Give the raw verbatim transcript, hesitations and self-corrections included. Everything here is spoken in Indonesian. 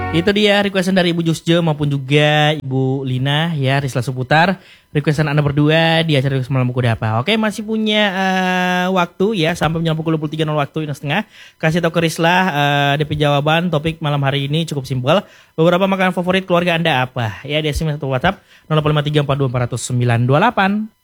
Itu dia requestan dari Ibu Jusje maupun juga Ibu Lina ya, Risla Suputar. Requestan Anda berdua di acara Semalam Buku Dapa. Oke, masih punya uh, waktu ya sampai jam pukul dua puluh tiga waktu Indonesia Tengah. Kasih tahu ke Risla uh, D P jawaban topik malam hari ini cukup simpel. Beberapa makanan favorit keluarga Anda apa? Ya, di S M S atau WhatsApp nol delapan lima tiga empat dua empat nol sembilan dua delapan.